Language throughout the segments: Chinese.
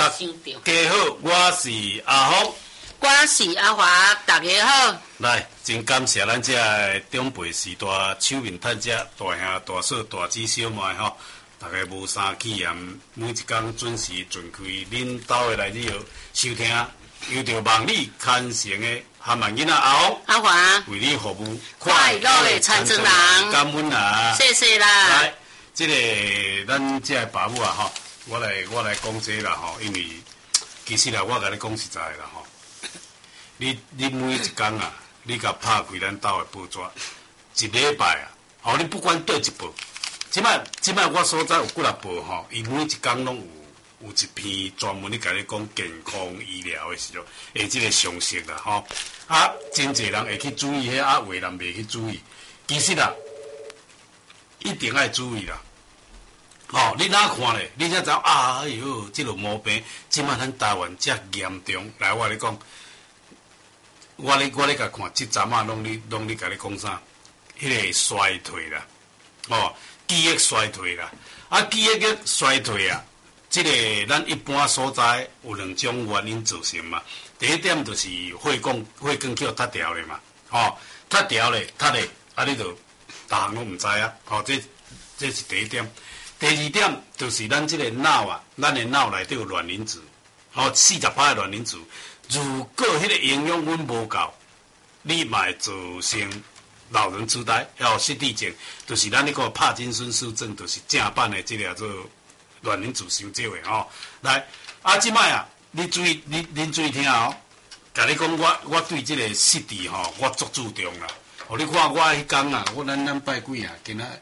大家好，我是阿峰， 我是阿华，大家好。 来，真感谢咱这长辈时代手面趁这大兄大嫂大姊小妹吼，大家无三起言，每一天准时准开恁兜的来里收听，由着望你虔诚的汉万囡仔阿峰、 阿华为你服务， 快乐的传承人， 感恩啊！ 谢谢啦。 来，这个咱这个爸母啊吼，我来讲这啦吼，因为其实啦，我甲你讲实在啦吼，你每一天啊，你甲拍开咱兜的报纸，一礼拜啊，吼你不管倒一报，即摆我所在有几啊报吼，伊每一天拢有一篇专门咧甲你讲健康医疗的时候，即个常识啦吼，啊，真侪人会去注意迄，啊，有的人袂去注意，其实啦，一定爱注意啦。哦，你哪看咧？你才知啊？哎呦，这个毛病，即摆咱台湾遮严重。来，我咧讲，我咧甲看，即阵啊，拢咧甲你讲啥？迄个衰退啦，哦，记忆衰退啦，啊，记忆个衰退啊，即个咱一般所在有两种原因造成嘛。第一点就是血管叫塌掉咧嘛，哦，塌掉咧，塌咧，啊，你就逐项拢毋知啊，哦，这是第一点。第二点就是咱这个脑啊，咱的脑内底有卵磷脂，哦，40%的卵磷脂，如果迄个营养阮无够，你嘛会造成老人痴呆，还有失智症，就是咱那个帕金森氏症，就是正版的这个叫做卵磷脂伤少的吼。来，啊，即摆啊，你注意，恁注意听哦，甲你讲，我对这个失智吼，我足注重啦。哦，你看我迄天啊，咱拜几啊，今仔。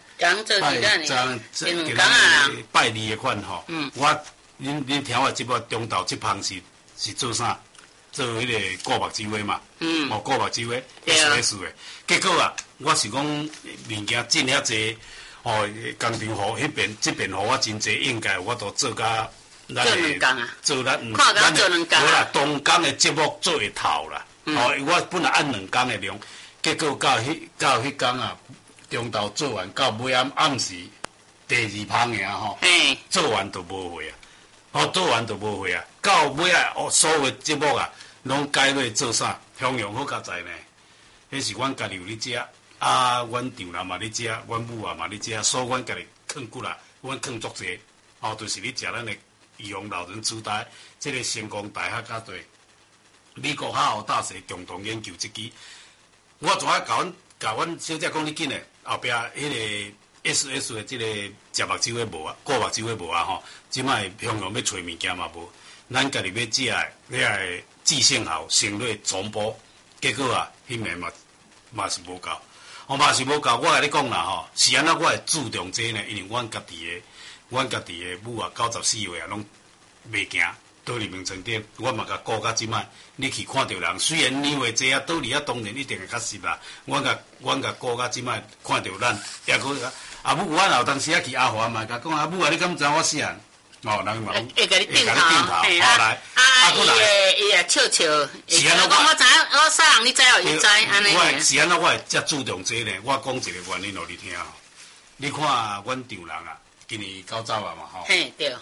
拜二的款吼，我恁听我节目中昼这项是做啥？做迄个顾目睭的嘛，哦，顾目睭的 SS 的。结果啊，我是讲物件进遐济，哦，工程户这边互我真济，应该我都做甲咱两工啊， 做咱看甲做两工无啦，同工的节目做会透啦。哦，我本来按两工的量，结果到迄工啊。中昼做完到尾暗时第2棚尔吼，做完就无货啊，哦，做完就无货啊，到尾哦，所有节目啊，拢改落做啥？向阳好佳哉呢？迄是阮家己有咧食，啊，阮丈人嘛咧食，阮母啊嘛咧食，所以阮家己囥骨啦，阮囥足济，哦，就是咧食咱的预防老人痴呆，这个成功大学较对，美国哈佛大学共同研究一支，我昨下甲阮小姐讲你紧嘞。后壁迄个 SS 的即个食目睭的无啊，顾目睭的无啊吼，即摆向阳要找物件嘛无，咱家己要食的，你系记性好，省略重播，结果啊，迄面嘛是无够，哦嘛是无够，我甲你讲啦吼，是安怎我会注重这呢？因为阮家己的母啊，94岁啊，拢袂行。倒立名称顶，我嘛甲顾到即摆，你去看到人，虽然年岁济啊，倒立啊，当然一定会较实啦。阮甲顾到即摆，看到咱，也佫啊母，阮有当时啊去阿华嘛，甲讲啊母啊，你敢知我啥？哦，人嘛会甲你点头， 好来， 伊也笑笑，是安怎讲？我知影，我啥人你知哦，伊知安尼。 我是安怎我会遮注重这呢？我讲一个原因互你听。你看阮丈人啊，今年90啊嘛吼。 嘿，对。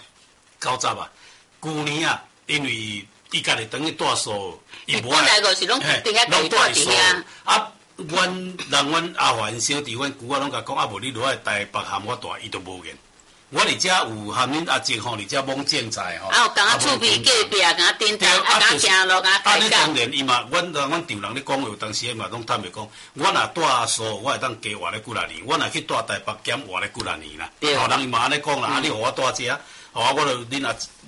90啊。旧年啊，因为伊家己等于大数，伊无本来就是拢定遐地大伫遐。 啊，阮阿环小弟，阮舅仔拢甲讲，啊无你落来台北含我大，伊都无闲。我伫遮有含恁阿姐吼，伫遮摸建材吼。 啊，有甲厝边隔壁，甲顶头，啊，甲行路，甲开讲。 当然，伊嘛，阮丈人咧讲，有当时嘛拢坦白讲，我若住所，我会当加活咧几啊年，我若去住台北减活咧几啊年啦。后人伊嘛安尼讲啦，啊，你互我住遮。哦，我就阮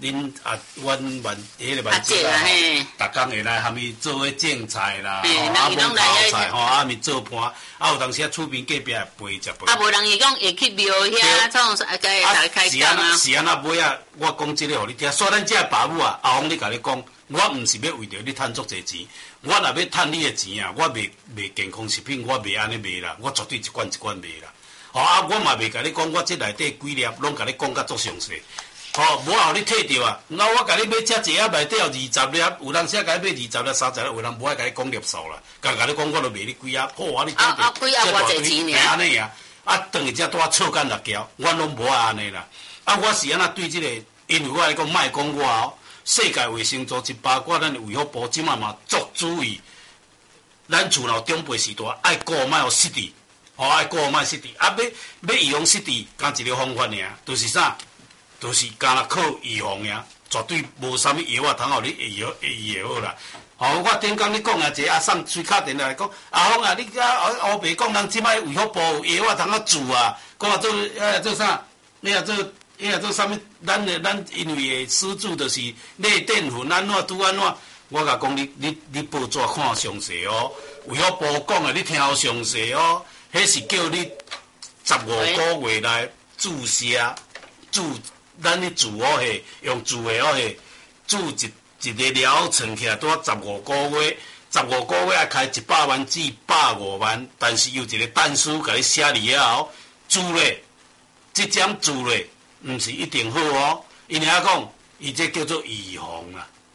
迄个万姐啦，逐工会来含伊做迄种菜啦，啊，摸头菜吼，啊，咪做盘，啊，有当时啊，厝边隔壁陪食陪。 啊，无人伊讲会去庙遐，创啥个来开讲啊？ 是安那尾啊，我讲即个互你听，所以咱遮爸母啊，阿翁你甲你讲，我毋是要为着你趁足济钱，我若要趁你的钱啊，我卖健康食品，我卖安尼卖啦，我绝对一罐卖啦。哦啊，我嘛袂甲你讲，我这内底几粒，拢甲你讲甲足详细。哦，无互你退着啊！那我甲你买遮一盒内底有20粒，有人写甲你买20粒、30粒，有人无爱甲你讲粒数啦。甲你讲，我就卖你几盒，好啊！你几盒偌济钱尔？ 安尼啊！啊，等于遮拄啊错干6条，我拢无爱安尼啦。啊，我是安那对这个，因为我来讲，莫讲我哦， 世界卫生组织包括咱卫福部即马嘛足注意，咱厝内长辈时代爱顾莫互失智，爱顾莫失智。要预防失智，干一个方法尔，就是啥？就是干那靠预防尔，绝对无啥物药啊，通互你会医好啦。我顶工你讲啊，一个阿送吹卡电来讲，阿峰啊，你黑白讲，人即摆卫福部有药啊，通治啊，讲啊做啥？你啊做啥物？咱因为施主就是内淀粉安怎拄安怎？我甲讲你报纸看详细哦，卫福部讲的你听详细哦，迄是叫你15个月来注射咱咧自我下用自的下注一个疗程起来拄啊15个月，15个月要开100万至150万，但是有一个但书甲你写里后，注咧，即种注咧，毋是一定好哦。因为讲，伊这叫做预防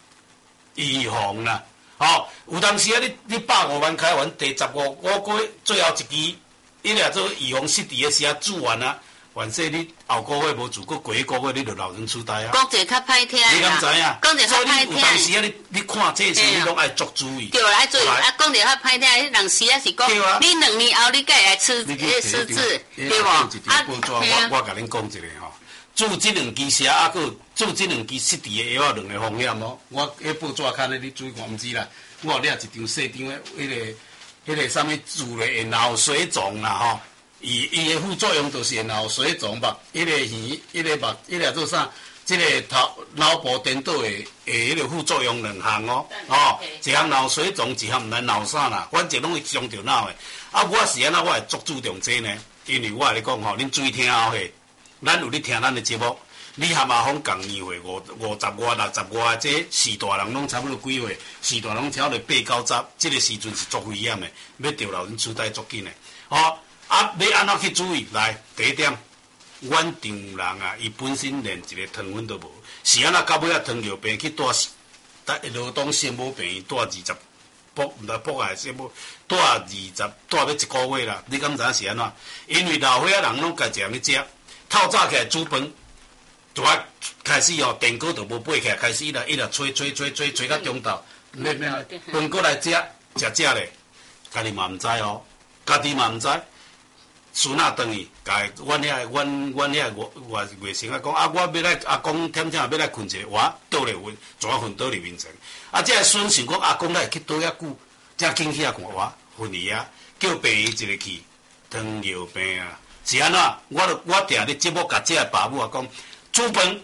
啦，有当时啊，你150万开完，第15个月最后一期，伊俩做预防失智的时啊，注完啊。凡说你后个月无住，过过一个月你就老人痴呆啊！ 讲者较歹听啦， 你敢知影？ 讲者较歹听。 有当时啊，你看这事，你拢爱足注意。 对，爱注意。啊，讲者较歹听，人时啊是讲，你2年后你该来失智，对无？啊， 我甲恁讲一个吼，注这2期蛇，啊，佮注这2期失智的药2个风险哦。我迄报纸看咧，你注意看，毋知啦。我有掠一张细张的，迄个啥物注咧脑水肿啦吼。伊的副作用就是脑水肿目，迄个耳，迄个目，迄个做啥？即个脑部颠倒的迄个副作用2项哦，一项脑水肿，一项毋知脑啥啦，反正拢会伤着脑的。啊，我是安怎，我会足注重这呢？因为我来讲吼，恁注意听后下，咱有咧听咱的节目，你和阿峰共年岁50外、60外，这四大人拢差不多几岁？四大人拢超了8、9、10，这个时阵是足危险的，要着老人痴呆足紧的，啊，要安怎去注意？来，第一点，阮丈人啊，伊本身连一个糖分都无，是安怎到尾啊糖尿病去罗东县母病院住20博爱县母住要1个月啦。你敢知影是安怎？因为老岁仔人拢家常咧食，透早起来煮饭，就啊开始电锅就无爬起来，开始伊来吹到中昼，饭过来食咧，家己嘛毋知哦，家己嘛毋知。孙仔转去，甲阮遐外甥啊讲啊，我要来阿公忝要来困者，我倒咧瞓，怎啊瞓倒入眠床。啊，这个孙想讲阿公来去倒遐久，正惊起啊看我瞓去啊，叫病院一个去，糖尿病啊，是安怎？我定咧节目甲这个爸母啊讲，煮饭，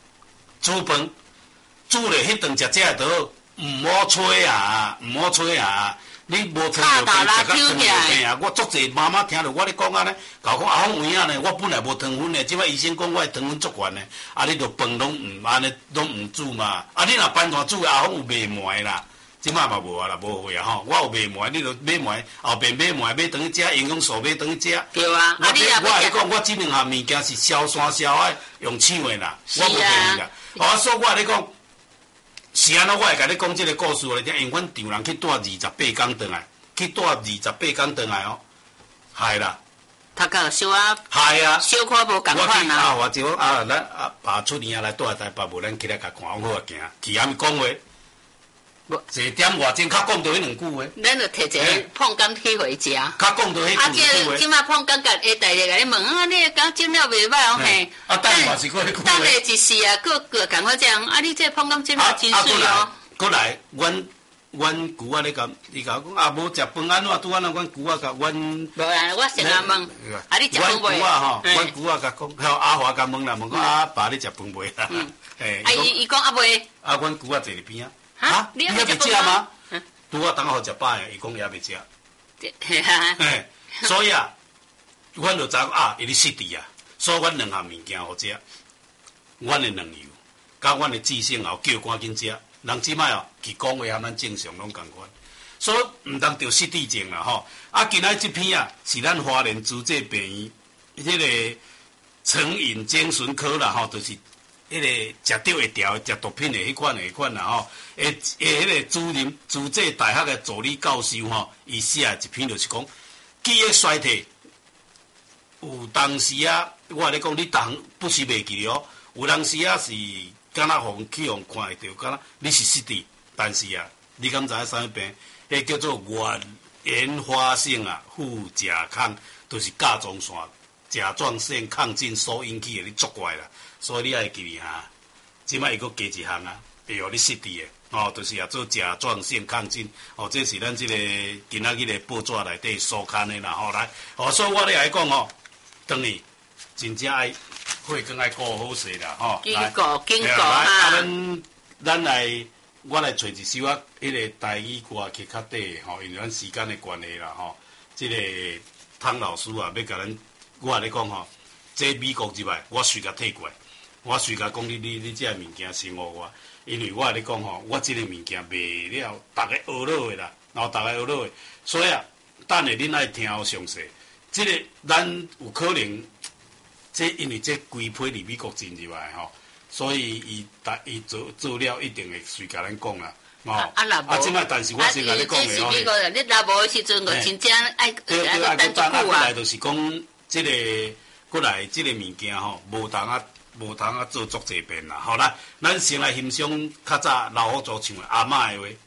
煮咧迄顿食这个倒，毋好吹啊！你无糖尿病，食到糖尿病啊！我足侪妈妈听着我咧讲安尼，甲我讲阿峰有影呢，我本来无糖分的，即摆医生讲我的糖分足悬的，啊，你着饭拢毋安尼，拢毋煮嘛，啊，你若班团煮阿峰有卖糜啦，即摆嘛无啊啦，无会啊吼，我有卖糜，你着买糜，后边买糜买等于食营养素，买等于食。 对啊， 我来讲，我即2项物件是硝酸硝爱用抢的啦，我无骗你啦。所以我来讲。是安怎？我会甲你讲这个故事来听，因为阮丈人去住28天回来，哦，害啦。 头壳小啊， 害啊， 小可无共款啊。 我就讲咱爸出年来住台北，无咱起来甲看好啊行，去遐讲话。1点外钟，较讲到迄2句话。 咱就摕一个碰柑去回家。 较讲到迄2句话。 即马碰柑甲下大日甲你问啊，你讲蒸了袂歹哦嘿。 等下是过去。 等下一时啊，佫共我讲，啊，你这碰柑蒸了真水哦。 过来，阮舅仔咧甲伊甲我讲啊，无食饭安怎？拄安怎？阮舅仔甲阮。 无啊，我先阿问，啊，你食饭袂？阮舅仔甲讲，阿华甲问啦，问讲啊爸，你食饭袂啦？ 啊，伊讲啊袂。 啊，阮舅仔坐伫边啊。 哈？你还袂食吗？拄啊，等下食饱诶，伊讲也袂食。所以啊，阮就知啊，伊咧失智啊，所以阮2项物件好食，阮诶卵油，甲阮诶智性后叫赶紧食。人即摆其讲话和咱正常拢共款，所以毋通着失智症啦吼。啊，今仔即篇啊，是咱花莲主治病院迄个成瘾精神科啦吼，就是迄个食着会调、食毒品的迄款啦吼。迄个主治大学的助理教授吼，伊写一篇就是讲记忆衰退。有当时啊，我咧讲你不是袂记哦，有当时啊是敢若互去互看会到，敢若你是失智，但是啊，你敢知影啥物病？迄叫做原发性啊副甲亢，就是甲状腺甲状腺亢进所引起的，你作怪啦。所以你爱记哈，即摆伊佫加一项啊，会互你失智的。哦，就是啊，做甲状腺亢进，哦，这是咱即个今仔日的报纸内底所刊的啦，吼、来，哦，所以我咧来讲哦，当然真正爱血管爱顾好势啦，吼、 经过来， 哈。 咱来，我来找一首啊，迄个台语歌曲较短吼，因为咱时间的关系啦，吼、即个汤老师啊，要甲咱，我咧讲吼，这美国入来，我随甲退过来，我随甲讲你这物件生活我。因为我咧讲吼，我即个物件卖了，大家学落的啦，然后大家学落的，所以啊，等下恁爱听好详细。即个咱有可能，因为这规批伫美国进入来吼，所以伊做了一定会随甲咱讲啦。哦，即摆但是我先甲你讲的哦。你若无时阵，就真正爱对， 等一久啊。来就是讲，即个过来即个物件吼，无通做足济遍啦，好啦，咱先来欣赏较早老虎族唱的阿嬷的话。